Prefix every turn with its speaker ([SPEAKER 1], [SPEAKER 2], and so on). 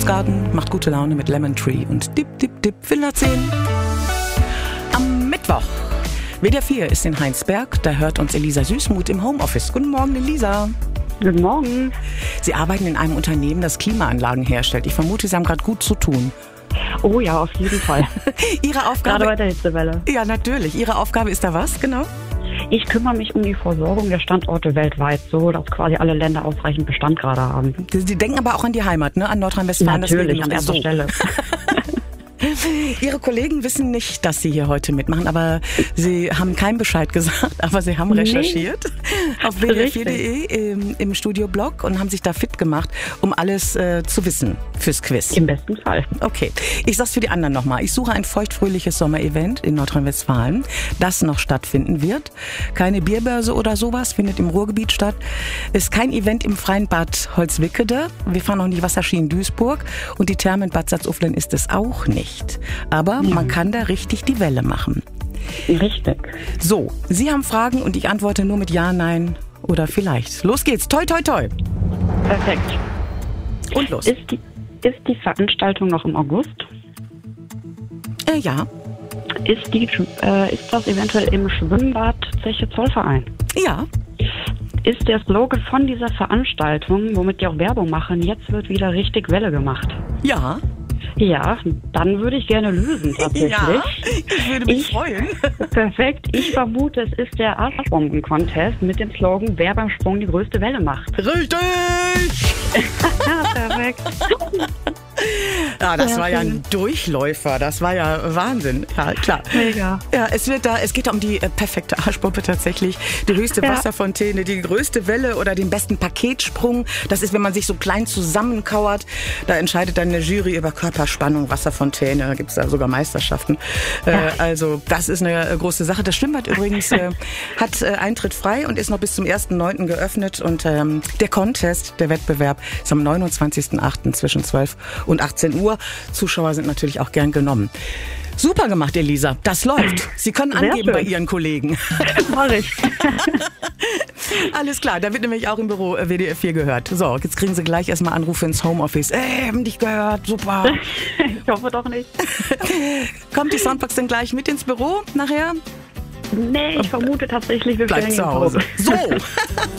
[SPEAKER 1] Garden macht gute Laune mit Lemon Tree und Dip, Dip, Dip, Villa 10. Am Mittwoch. WDR 4 ist in Heinsberg. Da hört uns Elisa Süßmuth im Homeoffice. Guten Morgen, Elisa.
[SPEAKER 2] Guten Morgen.
[SPEAKER 1] Sie arbeiten in einem Unternehmen, das Klimaanlagen herstellt. Ich vermute, Sie haben gerade gut zu tun.
[SPEAKER 2] Oh ja, auf jeden Fall.
[SPEAKER 1] Ihre Aufgabe...
[SPEAKER 2] Gerade bei der Hitzewelle.
[SPEAKER 1] Ja, natürlich. Ihre Aufgabe ist da was, genau?
[SPEAKER 2] Ich kümmere mich um die Versorgung der Standorte weltweit, so dass quasi alle Länder ausreichend Bestand gerade haben.
[SPEAKER 1] Sie denken aber auch an die Heimat, ne? An Nordrhein-Westfalen.
[SPEAKER 2] Natürlich, an erster Stelle.
[SPEAKER 1] Ihre Kollegen wissen nicht, dass Sie hier heute mitmachen, aber Sie haben keinen Bescheid gesagt, aber Sie haben recherchiert auf wdr4.de im Studioblog und haben sich da fit gemacht, um alles zu wissen fürs Quiz.
[SPEAKER 2] Im besten Fall.
[SPEAKER 1] Okay, ich sag's für die anderen nochmal. Ich suche ein feuchtfröhliches Sommerevent in Nordrhein-Westfalen, das noch stattfinden wird. Keine Bierbörse oder sowas, findet im Ruhrgebiet statt. Ist kein Event im freien Bad Holzwickede. Wir fahren auch nicht Wasserski in Duisburg und die Therme in Bad Salzuflen ist es auch nicht. Aber man kann da richtig die Welle machen.
[SPEAKER 2] Richtig.
[SPEAKER 1] So, Sie haben Fragen und ich antworte nur mit Ja, Nein oder vielleicht. Los geht's. Toi, toi, toi.
[SPEAKER 2] Perfekt.
[SPEAKER 1] Und los.
[SPEAKER 2] Ist die Veranstaltung noch im August?
[SPEAKER 1] Ja.
[SPEAKER 2] Ist das eventuell im Schwimmbad Zeche Zollverein?
[SPEAKER 1] Ja.
[SPEAKER 2] Ist der Slogan von dieser Veranstaltung, womit die auch Werbung machen, jetzt wird wieder richtig Welle gemacht?
[SPEAKER 1] Ja.
[SPEAKER 2] Ja, dann würde ich gerne lösen tatsächlich.
[SPEAKER 1] Ja, ich würde mich freuen.
[SPEAKER 2] Perfekt. Ich vermute, es ist der Arschbomben-Contest mit dem Slogan, wer beim Sprung die größte Welle macht.
[SPEAKER 1] Richtig!
[SPEAKER 2] Perfekt.
[SPEAKER 1] Ja, das war ja ein Durchläufer. Das war ja Wahnsinn. Ja, klar.
[SPEAKER 2] Mega.
[SPEAKER 1] Ja, es geht um die perfekte Arschbombe tatsächlich. Die höchste Wasserfontäne, die größte Welle oder den besten Paketsprung. Das ist, wenn man sich so klein zusammenkauert. Da entscheidet dann eine Jury über Körperspannung, Wasserfontäne. Da gibt es da sogar Meisterschaften. Also das ist eine große Sache. Das Schwimmbad übrigens hat Eintritt frei und ist noch bis zum 1.9. geöffnet. Und der Contest, der Wettbewerb, ist am 29.8. zwischen 12 und 18 Uhr. Zuschauer sind natürlich auch gern genommen. Super gemacht, Elisa. Das läuft. Sie können angeben bei Ihren Kollegen.
[SPEAKER 2] Mach ich.
[SPEAKER 1] Alles klar, da wird nämlich auch im Büro WDR 4 gehört. So, jetzt kriegen Sie gleich erstmal Anrufe ins Homeoffice. Haben dich gehört, super.
[SPEAKER 2] Ich hoffe doch nicht.
[SPEAKER 1] Kommt die Soundbox denn gleich mit ins Büro nachher?
[SPEAKER 2] Nee, ich vermute tatsächlich, wir
[SPEAKER 1] bleibt zu Hause. So.